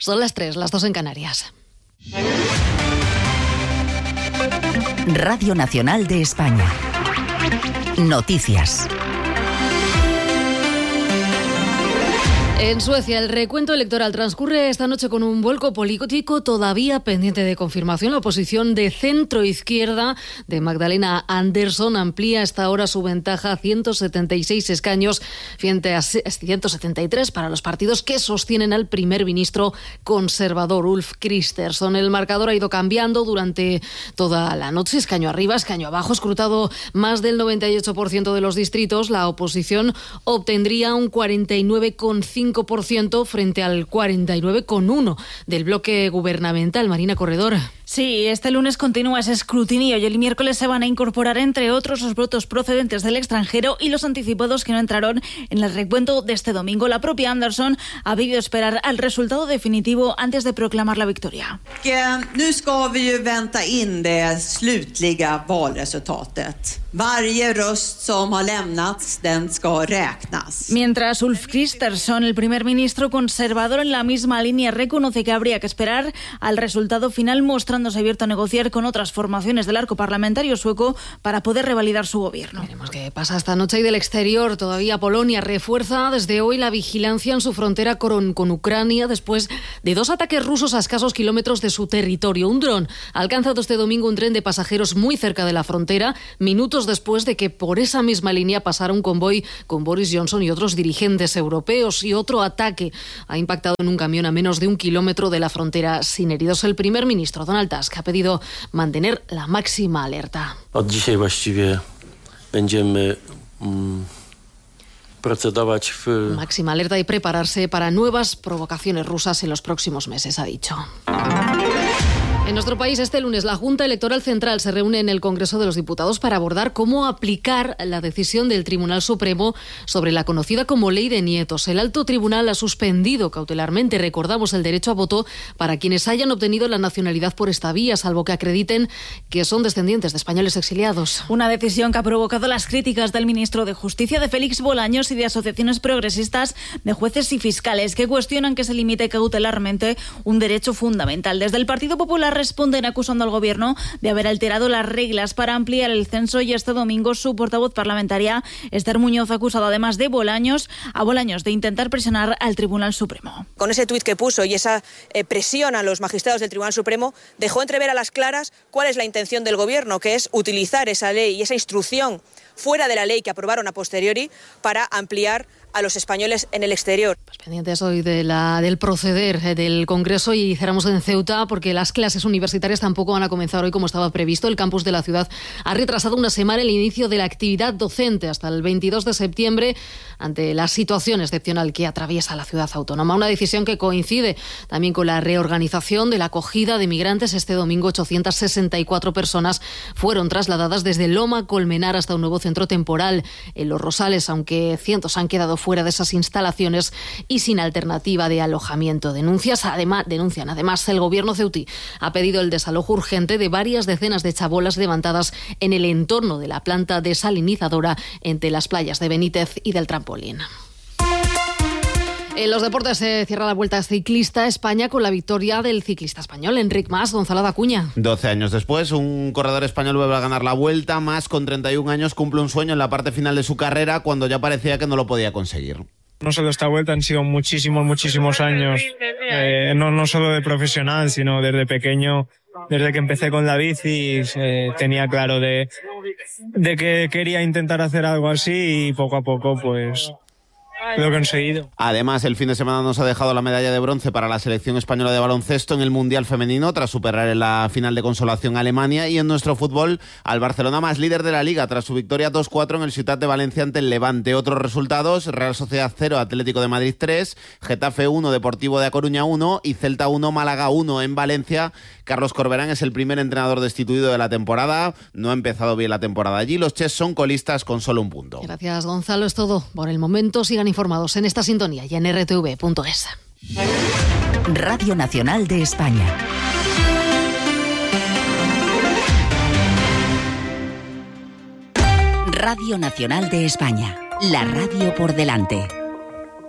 Son las 3, las 2 en Canarias. Radio Nacional de España. Noticias. En Suecia, el recuento electoral transcurre esta noche con un vuelco político todavía pendiente de confirmación. La oposición de centro-izquierda de Magdalena Andersson amplía hasta ahora su ventaja a 176 escaños frente a 173 para los partidos que sostienen al primer ministro conservador Ulf Kristersson. El marcador ha ido cambiando durante toda la noche, escaño arriba, escaño abajo. Escrutado más del 98% de los distritos, la oposición obtendría un 49,5% frente al 49,1% del bloque gubernamental. Marina Corredor. Sí, este lunes continúa ese escrutinio y el miércoles se van a incorporar, entre otros, los votos procedentes del extranjero y los anticipados que no entraron en el recuento de este domingo. La propia Andersson ha debido esperar al resultado definitivo antes de proclamar la victoria. Nu ska vi ju vänta in det slutliga valresultatet. Varje röst som har lämnats, den ska räknas. Mientras Ulf Kristersson, el primer ministro conservador, en la misma línea reconoce que habría que esperar al resultado final, mostrándose abierto a negociar con otras formaciones del arco parlamentario sueco para poder revalidar su gobierno. Veremos qué pasa esta noche. Y del exterior, todavía Polonia refuerza desde hoy la vigilancia en su frontera con Ucrania después de 2 ataques rusos a escasos kilómetros de su territorio. Un dron ha alcanzado este domingo un tren de pasajeros muy cerca de la frontera, minutos después de que por esa misma línea pasara un convoy con Boris Johnson y otros dirigentes europeos. Y otro ataque ha impactado en un camión a menos de 1 kilómetro de la frontera sin heridos. El primer ministro Donald Tusk ha pedido mantener la máxima alerta. Od dzisiaj właściwie będziemy procedować w... Máxima alerta y prepararse para nuevas provocaciones rusas en los próximos meses, ha dicho. En nuestro país, este lunes, la Junta Electoral Central se reúne en el Congreso de los Diputados para abordar cómo aplicar la decisión del Tribunal Supremo sobre la conocida como Ley de Nietos. El alto tribunal ha suspendido cautelarmente, recordamos, el derecho a voto para quienes hayan obtenido la nacionalidad por esta vía, salvo que acrediten que son descendientes de españoles exiliados. Una decisión que ha provocado las críticas del ministro de Justicia, de Félix Bolaños, y de asociaciones progresistas, de jueces y fiscales, que cuestionan que se limite cautelarmente un derecho fundamental. Desde el Partido Popular responden acusando al Gobierno de haber alterado las reglas para ampliar el censo, y este domingo su portavoz parlamentaria, Esther Muñoz, ha acusado además de Bolaños de intentar presionar al Tribunal Supremo. Con ese tuit que puso y esa presión a los magistrados del Tribunal Supremo, dejó entrever a las claras cuál es la intención del Gobierno, que es utilizar esa ley y esa instrucción fuera de la ley que aprobaron a posteriori para ampliar a los españoles en el exterior. Pues pendientes hoy del proceder del Congreso, y cerramos en Ceuta porque las clases universitarias tampoco van a comenzar hoy como estaba previsto. El campus de la ciudad ha retrasado una semana el inicio de la actividad docente hasta el 22 de septiembre ante la situación excepcional que atraviesa la ciudad autónoma. Una decisión que coincide también con la reorganización de la acogida de migrantes. Este domingo 864 personas fueron trasladadas desde Loma Colmenar hasta un nuevo centro temporal en Los Rosales, aunque cientos han quedado fuera de esas instalaciones y sin alternativa de alojamiento. Denuncian además, el gobierno ceutí ha pedido el desalojo urgente de varias decenas de chabolas levantadas en el entorno de la planta desalinizadora entre las playas de Benítez y del Trampolín. En los deportes se cierra la Vuelta Ciclista a España con la victoria del ciclista español Enric Mas. Gonzalo Dacuña. 12 años después, un corredor español vuelve a ganar la Vuelta. Mas, con 31 años, cumple un sueño en la parte final de su carrera cuando ya parecía que no lo podía conseguir. No solo esta Vuelta, han sido muchísimos años, no solo de profesional, sino desde pequeño. Desde que empecé con la bici tenía claro de que quería intentar hacer algo así, y poco a poco pues lo he conseguido. Además, el fin de semana nos ha dejado la medalla de bronce para la selección española de baloncesto en el Mundial Femenino, tras superar en la final de consolación a Alemania. Y en nuestro fútbol, al Barcelona, más líder de la Liga, tras su victoria 2-4 en el Ciutat de Valencia ante el Levante. Otros resultados: Real Sociedad 0, Atlético de Madrid 3, Getafe 1, Deportivo de A Coruña 1 y Celta 1, Málaga 1. En Valencia, Carlos Corberán es el primer entrenador destituido de la temporada. No ha empezado bien la temporada allí. Los Ches son colistas con solo un punto. Gracias, Gonzalo. Es todo por el momento. Sigan informados en esta sintonía y en rtv.es. Radio Nacional de España. Radio Nacional de España. La radio por delante.